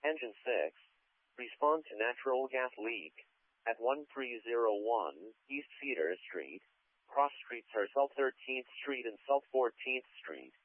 Engine 6. Respond to natural gas leak. At 1301 East Cedar Street. Cross streets are South 13th Street and South 14th Street.